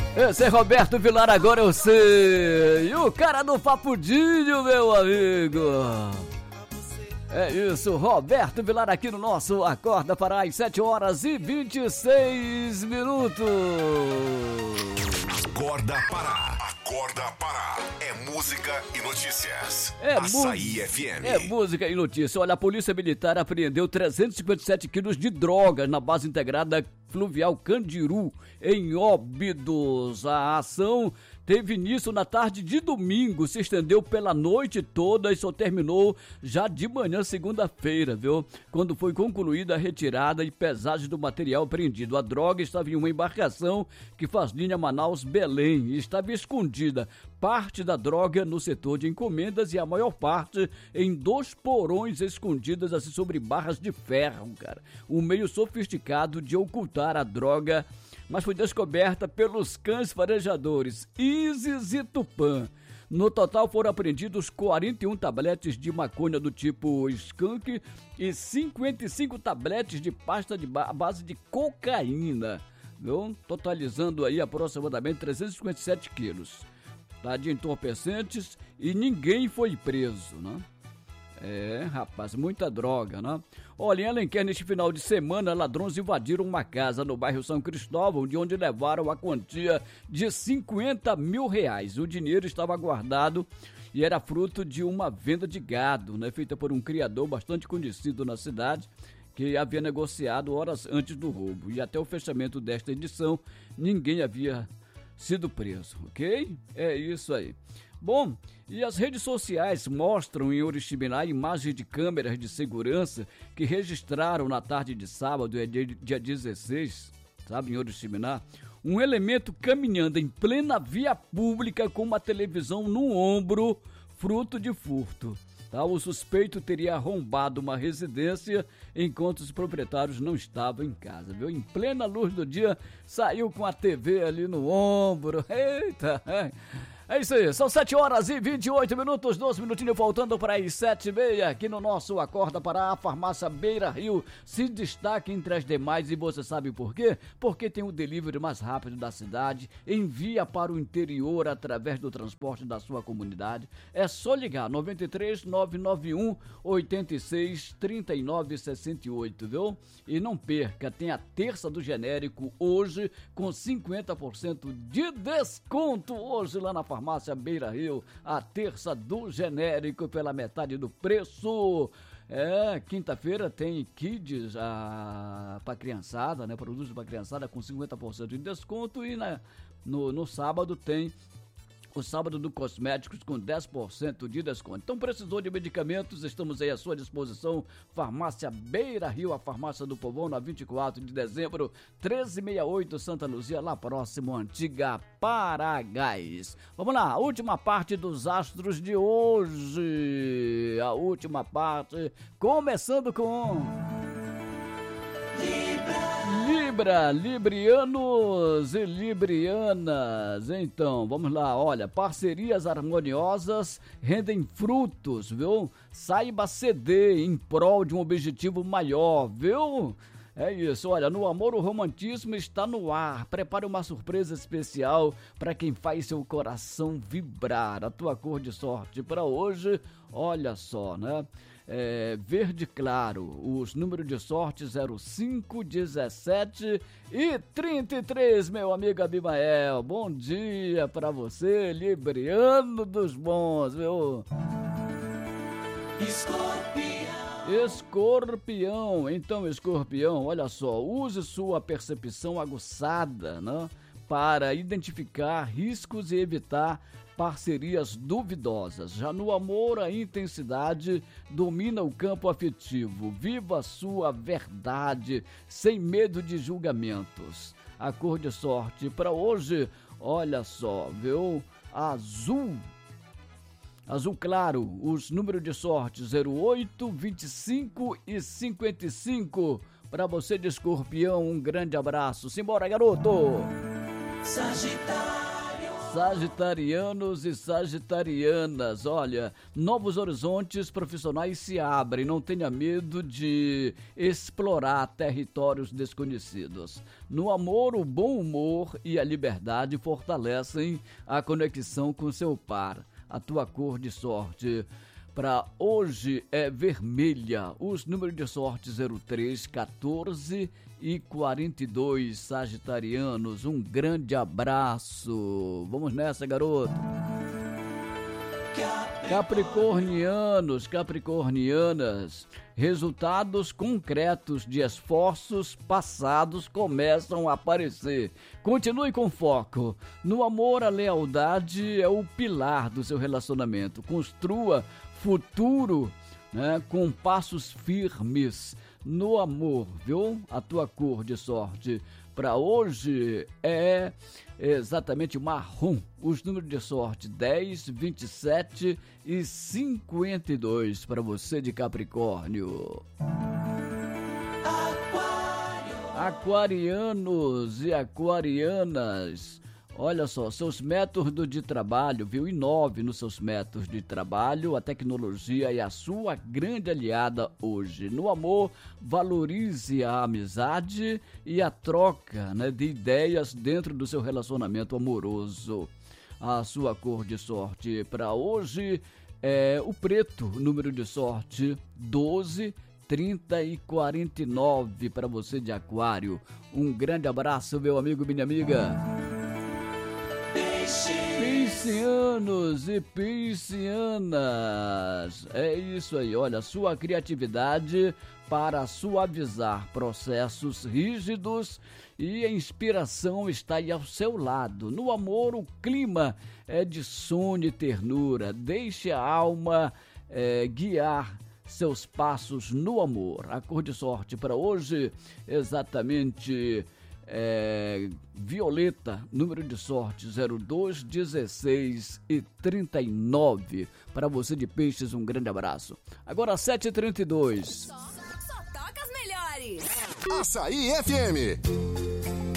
Esse é Roberto Vilar, agora eu sei. E o cara do Papudinho, meu amigo. É isso, Roberto Vilar aqui no nosso Acorda Pará às 7h26. Acorda Pará. Acorda Pará. É música e notícias. Açaí FM. É música e notícia. Olha, a Polícia Militar apreendeu 357 quilos de drogas na base integrada fluvial Candiru, em Óbidos. A ação teve início na tarde de domingo, se estendeu pela noite toda e só terminou já de manhã, segunda-feira, viu? Quando foi concluída a retirada e pesagem do material apreendido. A droga estava em uma embarcação que faz linha Manaus-Belém e estava escondida. Parte da droga no setor de encomendas e a maior parte em 2 porões escondidas assim sobre barras de ferro, cara. Um meio sofisticado de ocultar a droga, mas foi descoberta pelos cães farejadores Isis e Tupã. No total foram apreendidos 41 tabletes de maconha do tipo skunk e 55 tabletes de pasta de base de cocaína, viu? Totalizando aí aproximadamente 357 quilos. Tá, de entorpecentes, e ninguém foi preso, né? É, rapaz, muita droga, né? Olha, em Alenquer, neste final de semana, ladrões invadiram uma casa no bairro São Cristóvão, de onde levaram a quantia de 50 mil reais. O dinheiro estava guardado e era fruto de uma venda de gado, né? Feita por um criador bastante conhecido na cidade, que havia negociado horas antes do roubo. E até o fechamento desta edição, ninguém havia sido preso, ok? É isso aí. Bom, e as redes sociais mostram em Oriximiná imagens de câmeras de segurança que registraram na tarde de sábado, dia 16, sabe, em Oriximiná, um elemento caminhando em plena via pública com uma televisão no ombro, fruto de furto. Tá? O suspeito teria arrombado uma residência enquanto os proprietários não estavam em casa, viu? Em plena luz do dia, saiu com a TV ali no ombro. Eita! É isso aí, são 7h28, 12 minutinhos faltando para as 7h30, aqui no nosso Acorda Pará. A farmácia Beira Rio se destaca entre as demais, e você sabe por quê? Porque tem o delivery mais rápido da cidade, envia para o interior através do transporte da sua comunidade. É só ligar, 93 991 86 39 68, viu? E não perca, tem a terça do genérico hoje, com 50% de desconto hoje lá na farmácia Beira Rio, a terça do genérico pela metade do preço. É, quinta-feira tem kids para criançada, né? Produtos para criançada com 50% de desconto, e no sábado tem o sábado do cosméticos com 10% de desconto. Então, precisou de medicamentos, estamos aí à sua disposição. Farmácia Beira Rio, a farmácia do Povão, na 24 de dezembro, 1368, Santa Luzia, lá próximo à antiga Paragás. Vamos lá, a última parte dos astros de hoje. A última parte, começando com Librianos e Librianas. Então, vamos lá, olha, parcerias harmoniosas rendem frutos, viu? Saiba ceder em prol de um objetivo maior, viu? É isso, olha, no amor o romantismo está no ar. Prepare uma surpresa especial para quem faz seu coração vibrar. A tua cor de sorte para hoje, olha só, né? Verde claro, os números de sorte 05, 17 e 33, meu amigo Abimael. Bom dia pra você, Libriano dos bons, viu? Escorpião, então Escorpião, olha só, use sua percepção aguçada, né, para identificar riscos e evitar parcerias duvidosas. Já no amor, a intensidade domina o campo afetivo. Viva a sua verdade, sem medo de julgamentos. A cor de sorte para hoje, olha só, viu? Azul claro, os números de sorte 08, 25 e 55. Para você de Escorpião, um grande abraço. Simbora, garoto! Sagitarianos e sagitarianas, olha, novos horizontes profissionais se abrem, não tenha medo de explorar territórios desconhecidos. No amor, o bom humor e a liberdade fortalecem a conexão com seu par. A tua cor de sorte para hoje é vermelha. Os números de sorte 03, 14 e 42, sagitarianos. Um grande abraço. Vamos nessa, garoto. Capricornianos, capricornianas, resultados concretos de esforços passados começam a aparecer. Continue com foco. No amor, a lealdade é o pilar do seu relacionamento. Construa futuro, né, com passos firmes. No amor, viu? A tua cor de sorte para hoje é exatamente marrom. Os números de sorte 10, 27 e 52 para você de Capricórnio. Aquarianos e aquarianas, olha só, seus métodos de trabalho, viu? Inove nos seus métodos de trabalho, a tecnologia é a sua grande aliada hoje. No amor, valorize a amizade e a troca, né, de ideias dentro do seu relacionamento amoroso. A sua cor de sorte para hoje é o preto, número de sorte 12, 30 e 49 para você de Aquário. Um grande abraço, meu amigo, minha amiga. Piscianos e piscianas, é isso aí, olha, sua criatividade para suavizar processos rígidos e a inspiração está aí ao seu lado. No amor, o clima é de sono e ternura, deixe a alma guiar seus passos no amor. A cor de sorte para hoje, exatamente violeta, número de sorte 02, 16 e 39. Para você de Peixes, um grande abraço. Agora 7h32. Só toca as melhores. Açaí FM.